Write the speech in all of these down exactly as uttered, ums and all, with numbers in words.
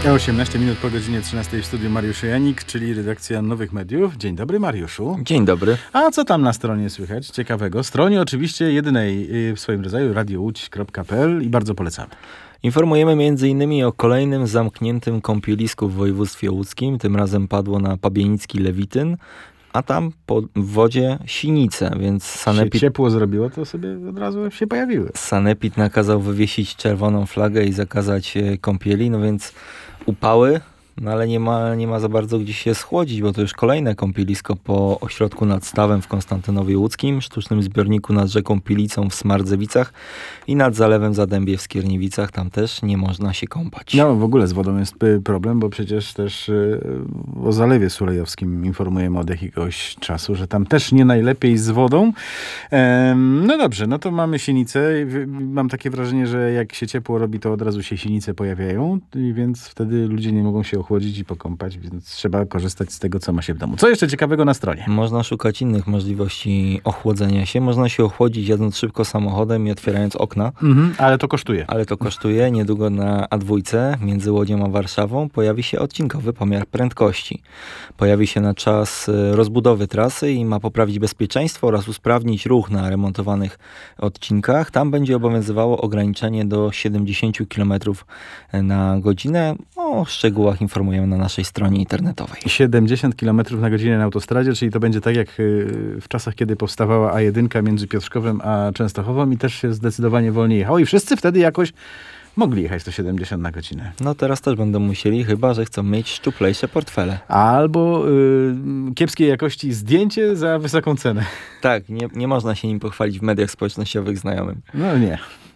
osiemnaście minut po godzinie trzynastej w studiu Mariusz Janik, czyli redakcja Nowych Mediów. Dzień dobry, Mariuszu. Dzień dobry. A co tam na stronie słychać ciekawego? Stronie oczywiście jedynej w swoim rodzaju, radio łódź kropka p l i bardzo polecamy. Informujemy między innymi o kolejnym zamkniętym kąpielisku w województwie łódzkim. Tym razem padło na Pabienicki Lewityn, a tam po w wodzie sinice, więc sanepid... Się ciepło zrobiło, to sobie od razu się pojawiły. Sanepid nakazał wywiesić czerwoną flagę i zakazać kąpieli, no więc upały, no ale nie ma, nie ma za bardzo gdzie się schłodzić, bo to już kolejne kąpielisko po ośrodku nad Stawem w Konstantynowie Łódzkim, sztucznym zbiorniku nad rzeką Pilicą w Smardzewicach i nad zalewem Zadębie w Skierniewicach. Tam też nie można się kąpać. No w ogóle z wodą jest problem, bo przecież też o Zalewie Sulejowskim informujemy od jakiegoś czasu, że tam też nie najlepiej z wodą. No dobrze, no to mamy sinice. Mam takie wrażenie, że jak się ciepło robi, to od razu się sinice pojawiają, więc wtedy ludzie nie mogą się ochłodzić i pokąpać, więc trzeba korzystać z tego, co ma się w domu. Co jeszcze ciekawego na stronie? Można szukać innych możliwości ochłodzenia się. Można się ochłodzić jadąc szybko samochodem i otwierając okna. Mhm, ale to kosztuje. Ale to kosztuje. Niedługo na A dwa między Łodzią a Warszawą pojawi się odcinkowy pomiar prędkości. Pojawi się na czas rozbudowy trasy i ma poprawić bezpieczeństwo oraz usprawnić ruch na remontowanych odcinkach. Tam będzie obowiązywało ograniczenie do siedemdziesiąt kilometrów na godzinę. O szczegółach informujemy na naszej stronie internetowej. siedemdziesiąt kilometrów na godzinę na autostradzie, czyli to będzie tak jak w czasach, kiedy powstawała A jeden między Piotrkowem a Częstochową i też się zdecydowanie wolniej jechało i wszyscy wtedy jakoś mogli jechać to siedemdziesiąt na godzinę. No teraz też będą musieli, chyba że chcą mieć szczuplejsze portfele. Albo y, kiepskiej jakości zdjęcie za wysoką cenę. Tak, nie, nie można się nim pochwalić w mediach społecznościowych znajomym. No nie.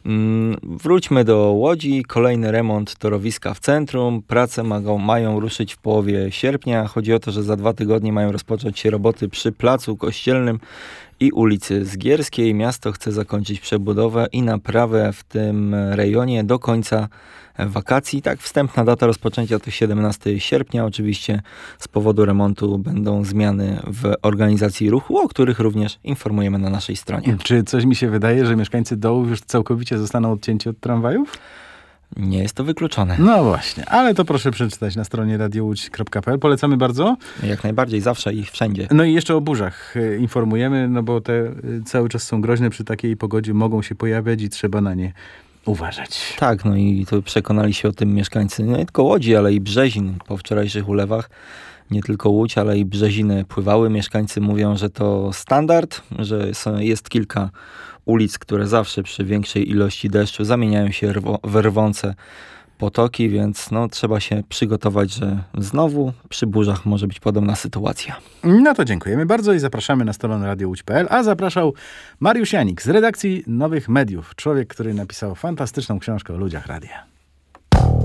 Wróćmy do Łodzi. Kolejny remont torowiska w centrum. Prace mają, mają ruszyć w połowie sierpnia. Chodzi o to, że za dwa tygodnie mają rozpocząć się roboty przy Placu Kościelnym i ulicy Zgierskiej. Miasto chce zakończyć przebudowę i naprawę w tym rejonie do końca wakacji. Tak, wstępna data rozpoczęcia to siedemnastego sierpnia. Oczywiście z powodu remontu będą zmiany w organizacji ruchu, o których również informujemy na naszej stronie. Czy coś mi się wydaje, że mieszkańcy dołów już całkowicie zostaną odcięci od tramwajów? Nie jest to wykluczone. No właśnie, ale to proszę przeczytać na stronie radio łódź kropka p l. Polecamy bardzo. Jak najbardziej, zawsze i wszędzie. No i jeszcze o burzach informujemy, no bo te cały czas są groźne, przy takiej pogodzie mogą się pojawiać i trzeba na nie uważać. Tak, no i to przekonali się o tym mieszkańcy nie tylko Łodzi, ale i Brzezin po wczorajszych ulewach. Nie tylko Łódź, ale i Brzeziny pływały. Mieszkańcy mówią, że to standard, że jest kilka ulic, które zawsze przy większej ilości deszczu zamieniają się w rwące potoki, więc no, trzeba się przygotować, że znowu przy burzach może być podobna sytuacja. No to dziękujemy bardzo i zapraszamy na stronę radio łódź kropka p l, a zapraszał Mariusz Janik z redakcji Nowych Mediów. Człowiek, który napisał fantastyczną książkę o ludziach radia.